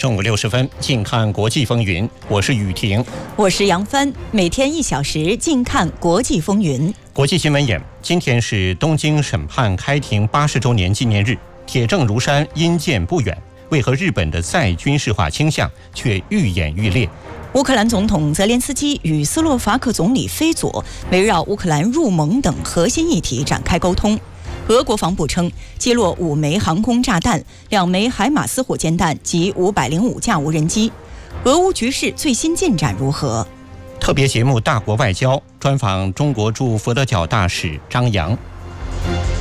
中午60分，近看国际风云。我是雨婷， 我是杨帆。每天1小时，近看国际风云。 国际新闻眼：今天是东京审判开庭80周年纪念日，铁证如山，因见不远。为何日本的再军事化倾向却愈演愈烈？ 乌克兰总统泽连斯基与斯洛伐克总理菲佐围绕乌克兰入盟等核心议题展开沟通。俄国防部称击落5枚航空炸弹、2枚海马斯火箭弹及505架无人机。俄乌局势最新进展如何？ 特别节目《大国外交》专访中国驻佛得角大使张扬。